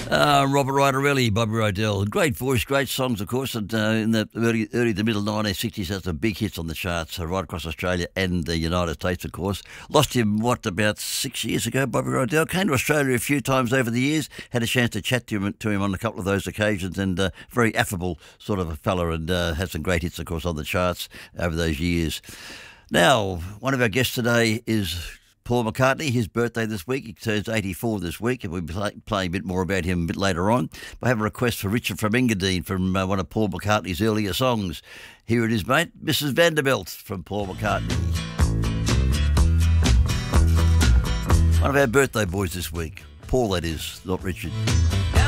Robert Rightorelli, Bobby Rodell. Great voice, great songs, of course. And in the early to middle 1960s, had some big hits on the charts right across Australia and the United States, of course. Lost him, about 6 years ago, Bobby Rodell. Came to Australia a few times over the years. Had a chance to chat to him on a couple of those occasions, and very affable sort of a fella, and had some great hits, of course, on the charts over those years. Now, one of our guests today is Paul McCartney. His birthday this week. He turns 84 this week, and we'll be playing a bit more about him a bit later on. I have a request for Richard from Engadine from one of Paul McCartney's earlier songs. Here it is, mate. Mrs. Vanderbilt from Paul McCartney. One of our birthday boys this week. Paul, that is, not Richard.